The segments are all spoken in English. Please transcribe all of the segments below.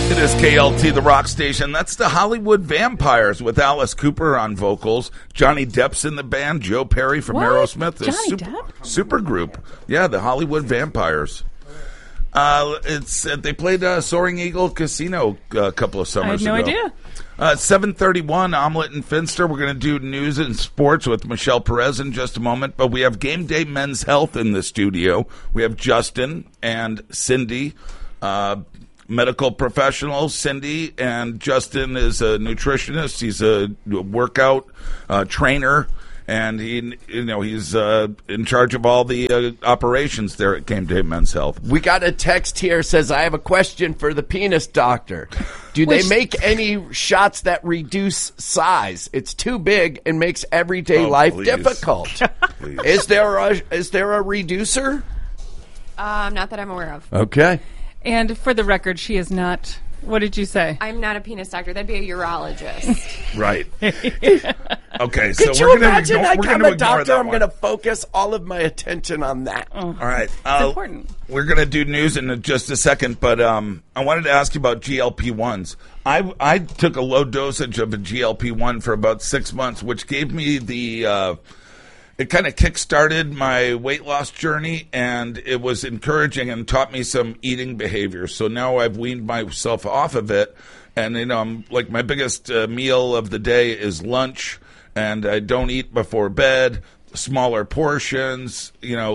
It is KLT, the rock station. That's the Hollywood Vampires with Alice Cooper on vocals. Johnny Depp's in the band. Joe Perry from Aerosmith. Johnny Depp? Super group. Yeah, the Hollywood Vampires. They played Soaring Eagle Casino a couple of summers ago. I had no idea. 7:31, Omelet and Finster. We're going to do news and sports with Michelle Perez in just a moment, but we have Game Day Men's Health in the studio. We have Justin and Cindy, medical professionals. Cindy and Justin is a nutritionist. He's a workout trainer. And he's in charge of all the operations there at Game Day Men's Health. We got a text here says, I have a question for the penis doctor. Do they make any shots that reduce size? It's too big and makes everyday life difficult. Is there a reducer? Not that I'm aware of. Okay. And for the record, she is not. What did you say? I'm not a penis doctor. That'd be a urologist. Right. Okay, so Could we're you going imagine I'm a doctor? I'm going to focus all of my attention on that. All right. It's important. We're going to do news in just a second, but I wanted to ask you about GLP-1s. I took a low dosage of a GLP-1 for about 6 months, which gave me it kind of kick-started my weight loss journey, and it was encouraging and taught me some eating behaviors. So now I've weaned myself off of it, and I'm like, my biggest meal of the day is lunch, and I don't eat before bed, smaller portions,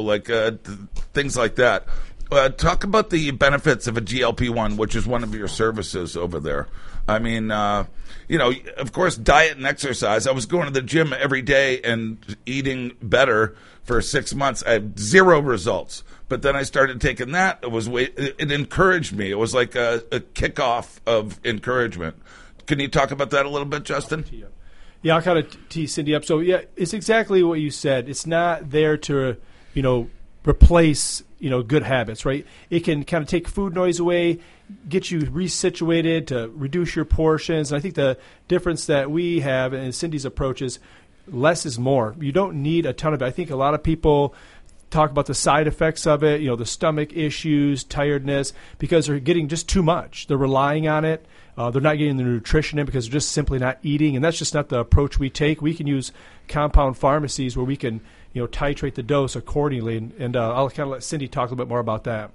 things like that. Talk about the benefits of a GLP-1, which is one of your services over there. I mean, of course, diet and exercise. I was going to the gym every day and eating better for 6 months. I had zero results. But then I started taking that. It encouraged me. It was like a kickoff of encouragement. Can you talk about that a little bit, Justin? Yeah, I'll kind of tee Cindy up. So, yeah, it's exactly what you said. It's not there to, replace, good habits, right? It can kind of take food noise away, get you resituated to reduce your portions. And I think the difference that we have in Cindy's approach is less is more. You don't need a ton of it. I think a lot of people talk about the side effects of it, the stomach issues, tiredness, because they're getting just too much. They're relying on it. They're not getting the nutrition in because they're just simply not eating. And that's just not the approach we take. We can use compound pharmacies where we can, titrate the dose accordingly. And I'll kind of let Cindy talk a little bit more about that.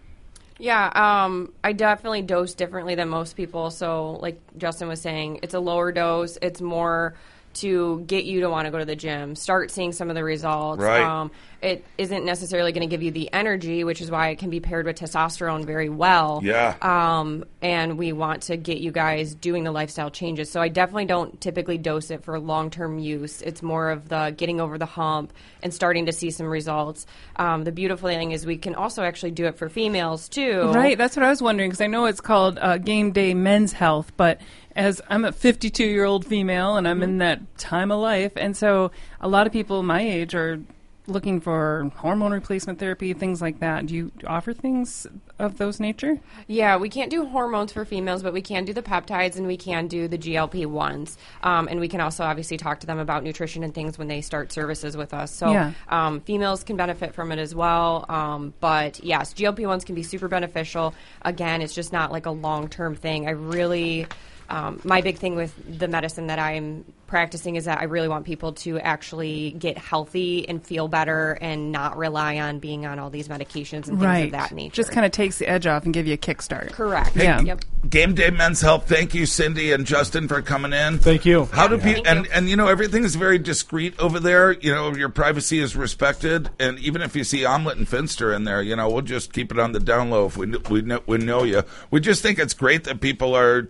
Yeah, I definitely dose differently than most people. So like Justin was saying, it's a lower dose. It's more to get you to want to go to the gym, start seeing some of the results. Right. It isn't necessarily going to give you the energy, which is why it can be paired with testosterone very well. Yeah. And we want to get you guys doing the lifestyle changes. So I definitely don't typically dose it for long-term use. It's more of the getting over the hump and starting to see some results. The beautiful thing is we can also actually do it for females, too. Right. That's what I was wondering, because I know it's called Game Day Men's Health, but as I'm a 52-year-old female and I'm in that time of life, and so a lot of people my age are looking for hormone replacement therapy, things like that. Do you offer things of those nature? Yeah, we can't do hormones for females, but we can do the peptides and we can do the GLP-1s. And we can also obviously talk to them about nutrition and things when they start services with us. So females can benefit from it as well. But yes, GLP-1s can be super beneficial. Again, it's just not like a long-term thing. I really... my big thing with the medicine that I'm practicing is that I really want people to actually get healthy and feel better and not rely on being on all these medications and things of that nature. Just kind of takes the edge off and give you a kickstart. Correct. Yeah. Yep. Game Day Men's Health. Thank you, Cindy and Justin, for coming in. Thank you. How do people and everything is very discreet over there. Your privacy is respected, and even if you see Omelet and Finster in there, we'll just keep it on the down low if we know you. We just think it's great that people are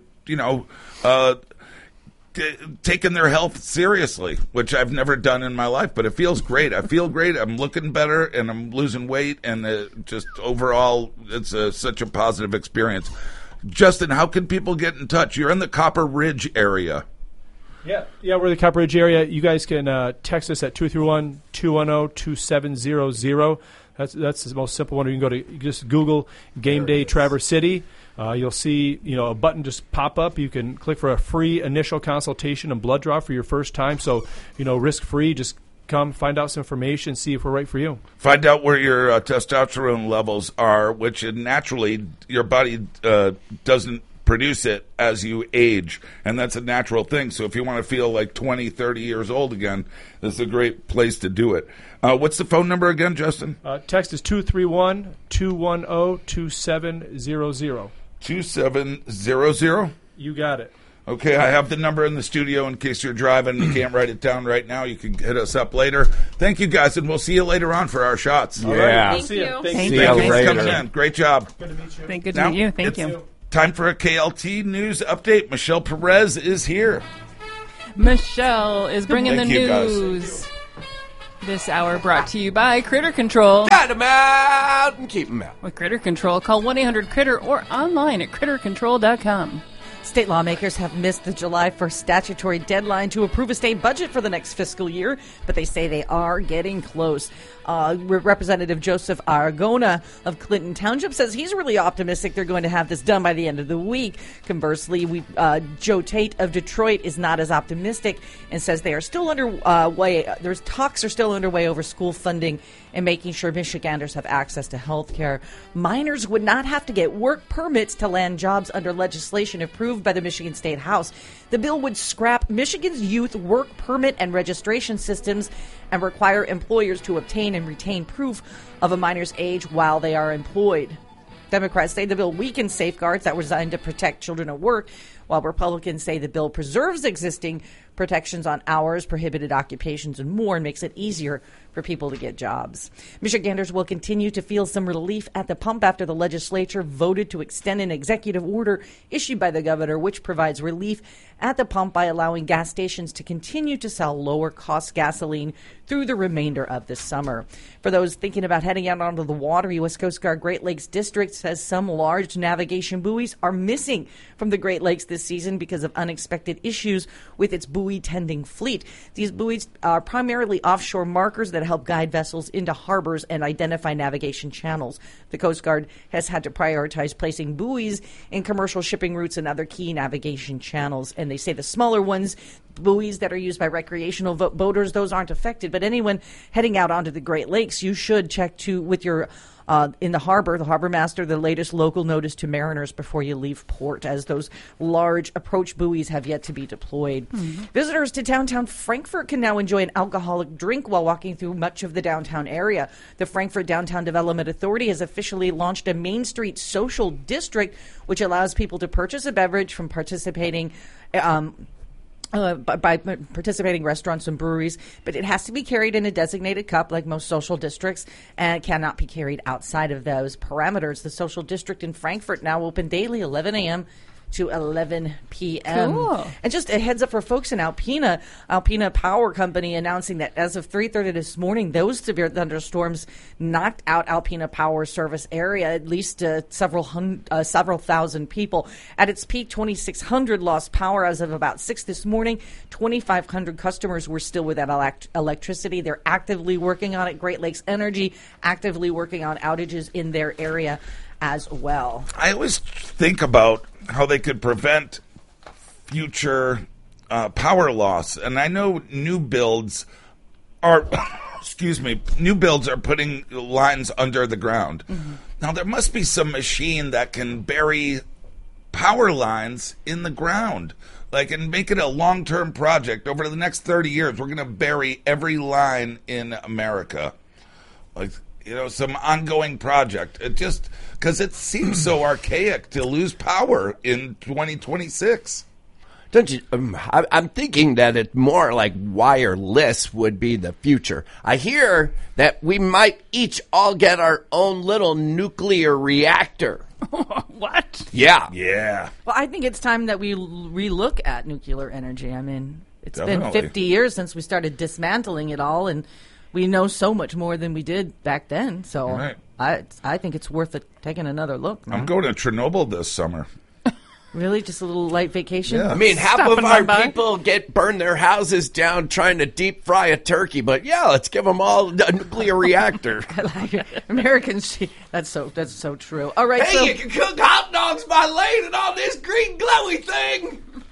taking their health seriously, which I've never done in my life, but it feels great. I feel great. I'm looking better, and I'm losing weight, and just overall, it's such a positive experience. Justin, how can people get in touch? You're in the Copper Ridge area. Yeah, we're in the Copper Ridge area. You guys can text us at 231-210-2700. That's the most simple one. You can just Google Game Day Traverse City. You'll see, a button just pop up. You can click for a free initial consultation and blood draw for your first time. So, risk-free. Just come find out some information, see if we're right for you. Find out where your testosterone levels are, which naturally your body doesn't produce it as you age, and that's a natural thing. So if you want to feel like 20, 30 years old again, this is a great place to do it. What's the phone number again, Justin? Text is 231-210-2700. 2700? You got it. Okay, I have the number in the studio in case you're driving and you can't write it down right now. You can hit us up later. Thank you, guys, and we'll see you later on for our shots. Yeah. Thank you. Thank you you. Thank you for coming in. Great job. Good to meet you. Good to meet you. Thank you. Time for a KLT news update. Michelle Perez is here. Michelle is bringing Thank the you, guys. news. This hour brought to you by Critter Control. Got him out and keep him out. With Critter Control, call 1-800-CRITTER or online at crittercontrol.com. State lawmakers have missed the July 1st statutory deadline to approve a state budget for the next fiscal year, but they say they are getting close. Representative Joseph Aragona of Clinton Township says he's really optimistic they're going to have this done by the end of the week. Conversely, Joe Tate of Detroit is not as optimistic and says they are still underway. There's talks are still underway over school funding and making sure Michiganders have access to health care. Minors would not have to get work permits to land jobs under legislation approved by the Michigan State House. The bill would scrap Michigan's youth work permit and registration systems and require employers to obtain and retain proof of a minor's age while they are employed. Democrats say the bill weakens safeguards that were designed to protect children at work, while Republicans say the bill preserves existing protections on hours, prohibited occupations, and more, and makes it easier for people to get jobs. Michiganders will continue to feel some relief at the pump after the legislature voted to extend an executive order issued by the governor, which provides relief at the pump by allowing gas stations to continue to sell lower-cost gasoline through the remainder of the summer. For those thinking about heading out onto the water, U.S. Coast Guard Great Lakes District says some large navigation buoys are missing from the Great Lakes this season because of unexpected issues with its buoy-tending fleet. These buoys are primarily offshore markers that help guide vessels into harbors and identify navigation channels. The Coast Guard has had to prioritize placing buoys in commercial shipping routes and other key navigation channels. And they say the smaller ones, buoys that are used by recreational boaters, those aren't affected. But anyone heading out onto the Great Lakes, you should check with your in the harbor master, the latest local notice to mariners before you leave port, as those large approach buoys have yet to be deployed. Mm-hmm. Visitors to downtown Frankfort can now enjoy an alcoholic drink while walking through much of the downtown area. The Frankfort Downtown Development Authority has officially launched a Main Street social district, which allows people to purchase a beverage from participating by participating restaurants and breweries, but it has to be carried in a designated cup like most social districts and cannot be carried outside of those parameters. The social district in Frankfort now open daily 11 a.m. to 11 p.m. Cool. And just a heads up for folks in Alpena Power Company announcing that as of 3:30 this morning, those severe thunderstorms knocked out Alpena Power service area, at least several thousand people. At its peak, 2,600 lost power as of about 6 this morning. 2,500 customers were still without electricity. They're actively working on it. Great Lakes Energy actively working on outages in their area as well. I always think about how they could prevent future power loss. And I know new builds are putting lines under the ground. Mm-hmm. Now, there must be some machine that can bury power lines in the ground, and make it a long-term project. Over the next 30 years, we're going to bury every line in America. Some ongoing project. It just, because it seems so archaic to lose power in 2026. Don't you? I'm thinking that it's more like wireless would be the future. I hear that we might each all get our own little nuclear reactor. What? Yeah. Yeah. Well, I think it's time that we relook at nuclear energy. I mean, it's Definitely. been 50 years since we started dismantling it all, and we know so much more than we did back then. So right. I think it's worth taking another look. I'm going to Chernobyl this summer. Really? Just a little light vacation? Yeah. I mean, half of our people burn their houses down trying to deep fry a turkey, but let's give them all a nuclear reactor. Americans, that's so true. All right, Hey, you can cook hot dogs by laying it on this green glowy thing. Jesus.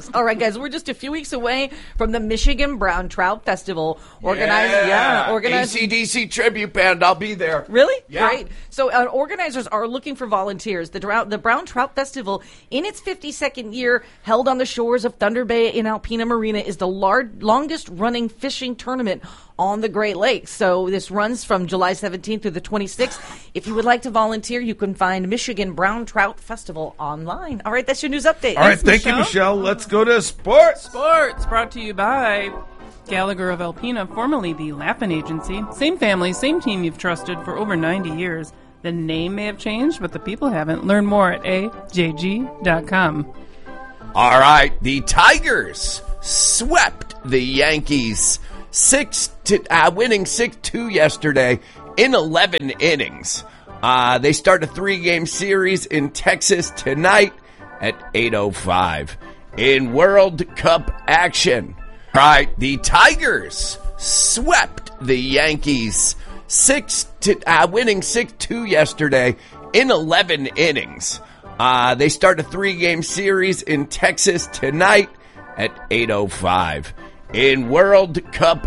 All right, guys, we're just a few weeks away from the Michigan Brown Trout Festival. Organized. AC/DC tribute band. I'll be there. Really? Yeah. Great. So organizers are looking for volunteers. The Brown Trout Festival, in its 52nd year, held on the shores of Thunder Bay in Alpena Marina, is the longest-running fishing tournament on the Great Lakes. So this runs from July 17th through the 26th. If you would like to volunteer, you can find Michigan Brown Trout Festival online. All right, that's your news update. All right, thank you, Michelle. Let's go to sports. Sports brought to you by Gallagher of Alpena, formerly the Laugh-In Agency. Same family, same team you've trusted for over 90 years. The name may have changed, but the people haven't. Learn more at ajg.com. All right, the Tigers swept the Yankees winning 6-2 yesterday in 11 innings. They start a 3-game series in Texas tonight at 8:05. In World Cup action, all right, the Tigers swept the Yankees winning 6-2 yesterday in 11 innings. They start a 3-game series in Texas tonight at 8:05. In World Cup